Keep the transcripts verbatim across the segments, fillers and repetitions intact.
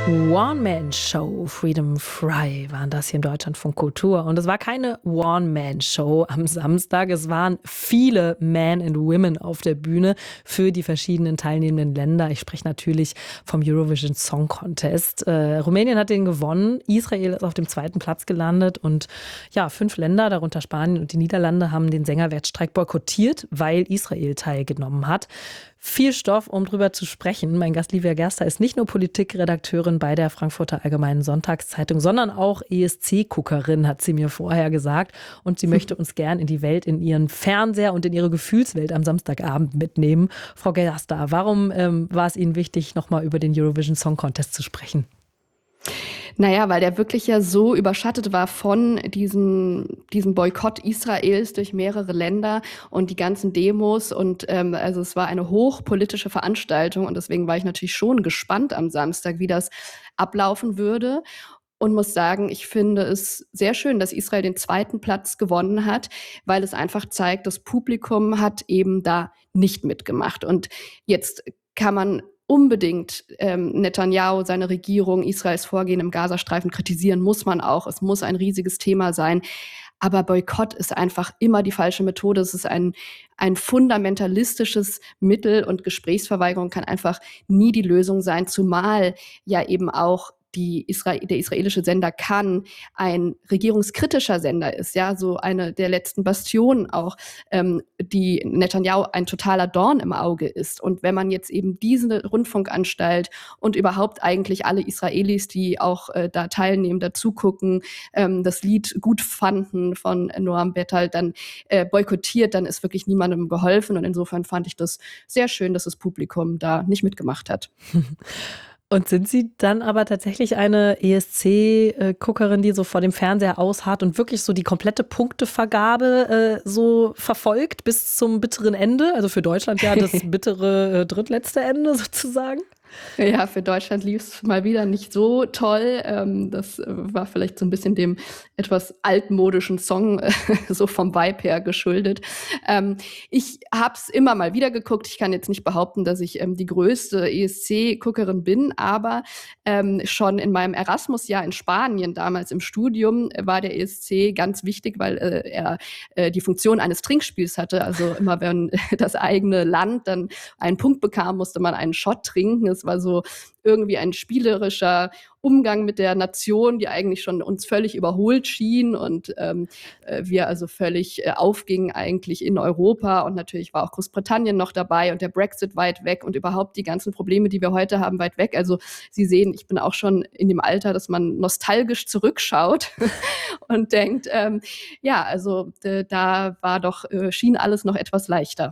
One-Man-Show, Freedom Fry waren das hier im Deutschlandfunk Kultur. Und es war keine One-Man-Show am Samstag. Es waren viele Men and Women auf der Bühne für die verschiedenen teilnehmenden Länder. Ich spreche natürlich vom Eurovision Song Contest. Äh, Rumänien hat den gewonnen. Israel ist auf dem zweiten Platz gelandet. Und ja, fünf Länder, darunter Spanien und die Niederlande, haben den Sängerwettstreit boykottiert, weil Israel teilgenommen hat. Viel Stoff, um drüber zu sprechen. Mein Gast Livia Gerster ist nicht nur Politikredakteurin bei der Frankfurter Allgemeinen Sonntagszeitung, sondern auch E S C-Guckerin, hat sie mir vorher gesagt. Und sie möchte uns gern in die Welt, in ihren Fernseher und in ihre Gefühlswelt am Samstagabend mitnehmen. Frau Gerster, warum ähm, war es Ihnen wichtig, nochmal über den Eurovision Song Contest zu sprechen? Naja, weil der wirklich ja so überschattet war von diesem, diesem Boykott Israels durch mehrere Länder und die ganzen Demos. Und ähm, also es war eine hochpolitische Veranstaltung und deswegen war ich natürlich schon gespannt am Samstag, wie das ablaufen würde. Und muss sagen, ich finde es sehr schön, dass Israel den zweiten Platz gewonnen hat, weil es einfach zeigt, das Publikum hat eben da nicht mitgemacht. Und jetzt kann man unbedingt ähm, Netanyahu, seine Regierung, Israels Vorgehen im Gazastreifen kritisieren, muss man auch. Es muss ein riesiges Thema sein. Aber Boykott ist einfach immer die falsche Methode. Es ist ein, ein fundamentalistisches Mittel und Gesprächsverweigerung kann einfach nie die Lösung sein, zumal ja eben auch die Isra- der israelische Sender Kan ein regierungskritischer Sender ist, ja, so eine der letzten Bastionen auch, ähm, die Netanyahu ein totaler Dorn im Auge ist. Und wenn man jetzt eben diese Rundfunkanstalt und überhaupt eigentlich alle Israelis, die auch äh, da teilnehmen, dazugucken, ähm, das Lied gut fanden von Noam Betal, dann äh, boykottiert, dann ist wirklich niemandem geholfen. Und insofern fand ich das sehr schön, dass das Publikum da nicht mitgemacht hat. Und sind Sie dann aber tatsächlich eine E S C-Guckerin, die so vor dem Fernseher ausharrt und wirklich so die komplette Punktevergabe äh, so verfolgt bis zum bitteren Ende? Also für Deutschland ja das bittere äh, drittletzte Ende sozusagen. Ja, für Deutschland lief es mal wieder nicht so toll. Ähm, das äh, war vielleicht so ein bisschen dem etwas altmodischen Song äh, so vom Vibe her geschuldet. Ähm, ich habe es immer mal wieder geguckt. Ich kann jetzt nicht behaupten, dass ich ähm, die größte E S C-Guckerin bin, aber ähm, schon in meinem Erasmus-Jahr in Spanien, damals im Studium, äh, war der E S C ganz wichtig, weil äh, er äh, die Funktion eines Trinkspiels hatte. Also immer wenn das eigene Land dann einen Punkt bekam, musste man einen Shot trinken. Es war so irgendwie ein spielerischer Umgang mit der Nation, die eigentlich schon uns völlig überholt schien und ähm, äh, wir also völlig äh, aufgingen eigentlich in Europa und natürlich war auch Großbritannien noch dabei und der Brexit weit weg und überhaupt die ganzen Probleme, die wir heute haben, weit weg. Also Sie sehen, ich bin auch schon in dem Alter, dass man nostalgisch zurückschaut und denkt, ähm, ja, also äh, da war doch, äh, schien alles noch etwas leichter.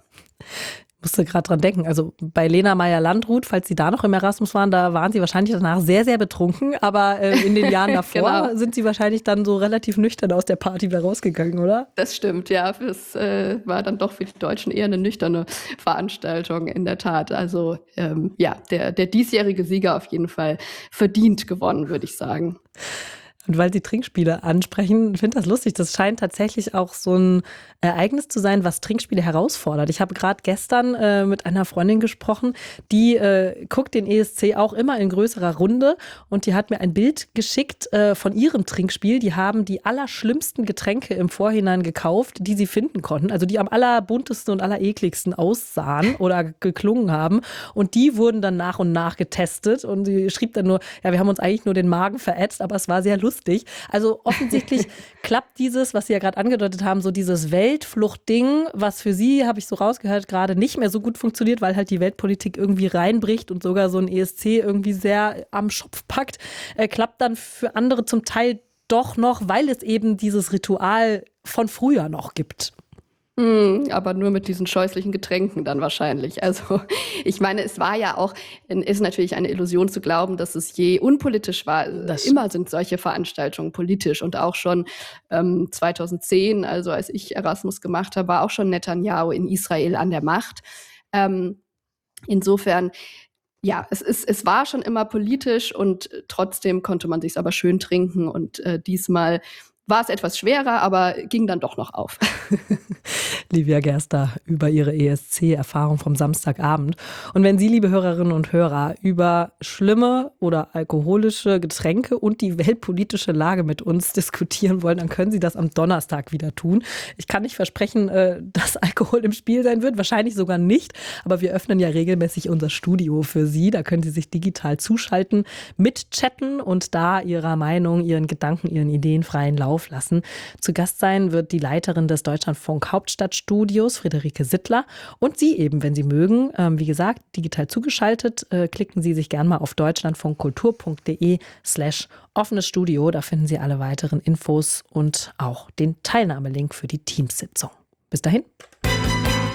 Ich musste gerade dran denken, also bei Lena Meyer-Landrut, falls Sie da noch im Erasmus waren, da waren Sie wahrscheinlich danach sehr, sehr betrunken, aber äh, in den Jahren davor Genau. sind Sie wahrscheinlich dann so relativ nüchtern aus der Party wieder rausgegangen, oder? Das stimmt, ja. Das äh, war dann doch für die Deutschen eher eine nüchterne Veranstaltung, in der Tat. Also ähm, ja, der, der diesjährige Sieger auf jeden Fall verdient gewonnen, würde ich sagen. Und weil Sie Trinkspiele ansprechen, ich finde das lustig. Das scheint tatsächlich auch so ein Ereignis zu sein, was Trinkspiele herausfordert. Ich habe gerade gestern äh, mit einer Freundin gesprochen, die äh, guckt den E S C auch immer in größerer Runde und die hat mir ein Bild geschickt äh, von ihrem Trinkspiel. Die haben die allerschlimmsten Getränke im Vorhinein gekauft, die sie finden konnten, also die am allerbuntesten und allerekligsten aussahen oder geklungen haben und die wurden dann nach und nach getestet und sie schrieb dann nur, ja, wir haben uns eigentlich nur den Magen verätzt, aber es war sehr lustig. Also offensichtlich klappt dieses, was Sie ja gerade angedeutet haben, so dieses Weltflucht-Ding, was für Sie, habe ich so rausgehört, gerade nicht mehr so gut funktioniert, weil halt die Weltpolitik irgendwie reinbricht und sogar so ein E S C irgendwie sehr am Schopf packt, äh, klappt dann für andere zum Teil doch noch, weil es eben dieses Ritual von früher noch gibt. Mm, aber nur mit diesen scheußlichen Getränken dann wahrscheinlich. Also ich meine, es war ja auch, ist natürlich eine Illusion zu glauben, dass es je unpolitisch war. Das Immer sind solche Veranstaltungen politisch und auch schon ähm, zweitausendzehn, also als ich Erasmus gemacht habe, war auch schon Netanyahu in Israel an der Macht. Ähm, insofern, ja, es, ist, es war schon immer politisch und trotzdem konnte man sich's aber schön trinken und äh, diesmal war es etwas schwerer, aber ging dann doch noch auf. Livia Gerster über ihre E S C-Erfahrung vom Samstagabend. Und wenn Sie, liebe Hörerinnen und Hörer, über schlimme oder alkoholische Getränke und die weltpolitische Lage mit uns diskutieren wollen, dann können Sie das am Donnerstag wieder tun. Ich kann nicht versprechen, dass Alkohol im Spiel sein wird, wahrscheinlich sogar nicht, aber wir öffnen ja regelmäßig unser Studio für Sie. Da können Sie sich digital zuschalten, mitchatten und da Ihrer Meinung, Ihren Gedanken, Ihren Ideen freien Lauf lassen. Zu Gast sein wird die Leiterin des Deutschlandfunk Hauptstadtstudios, Friederike Sittler. Und Sie eben, wenn Sie mögen, ähm, wie gesagt, digital zugeschaltet, äh, klicken Sie sich gern mal auf deutschlandfunkkultur.de slash offenes Studio. Da finden Sie alle weiteren Infos und auch den Teilnahmelink für die Teamsitzung. Bis dahin.